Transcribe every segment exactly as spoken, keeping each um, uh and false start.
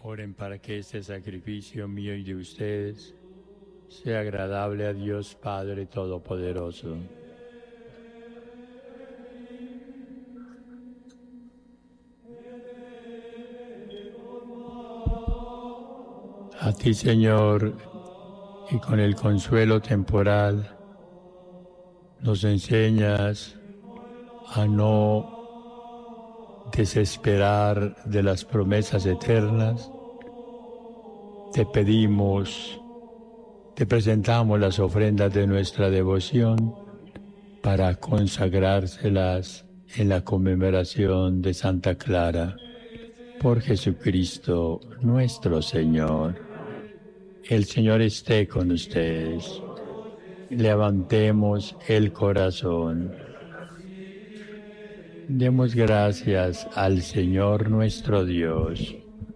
Oren para que este sacrificio mío y de ustedes sea agradable a Dios Padre Todopoderoso. A ti, Señor, y con el consuelo temporal, nos enseñas a no desesperar de las promesas eternas. Te pedimos, te presentamos las ofrendas de nuestra devoción para consagrárselas en la conmemoración de Santa Clara, por Jesucristo nuestro Señor. El Señor esté con ustedes. Levantemos el corazón. Demos gracias al Señor nuestro Dios.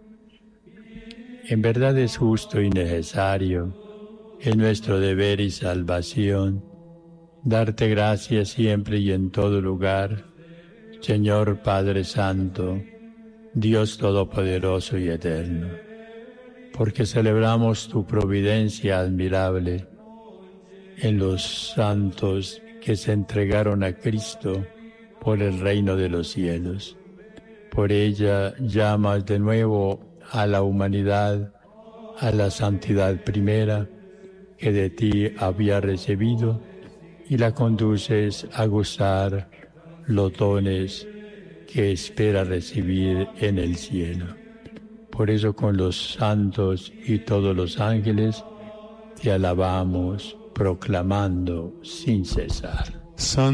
En verdad es justo y necesario, es nuestro deber y salvación, darte gracias siempre y en todo lugar, Señor Padre Santo, Dios Todopoderoso y Eterno, porque celebramos tu providencia admirable en los santos que se entregaron a Cristo por el reino de los cielos. Por ella llamas de nuevo a la humanidad a la santidad primera que de ti había recibido y la conduces a gozar los dones que espera recibir en el cielo. Por eso con los santos y todos los ángeles te alabamos, proclamando sin cesar. Santo